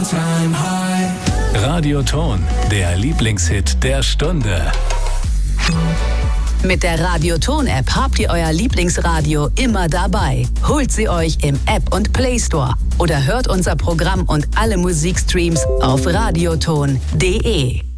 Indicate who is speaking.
Speaker 1: Radioton, der Lieblingshit der Stunde.
Speaker 2: Mit der Radioton-App habt ihr euer Lieblingsradio immer dabei. Holt sie euch im App und Play Store oder hört unser Programm und alle Musikstreams auf radioton.de.